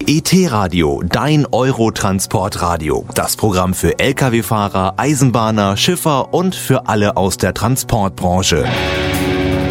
ET-Radio, dein Eurotransportradio. Das Programm für Lkw-Fahrer, Eisenbahner, Schiffer und für alle aus der Transportbranche.